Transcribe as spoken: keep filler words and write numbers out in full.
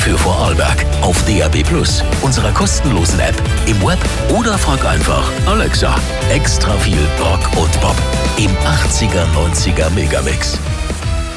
für Vorarlberg auf D A B plus, unserer kostenlosen App, im Web oder frag einfach Alexa. Extra viel Rock und Pop im achtziger, neunziger Megamix.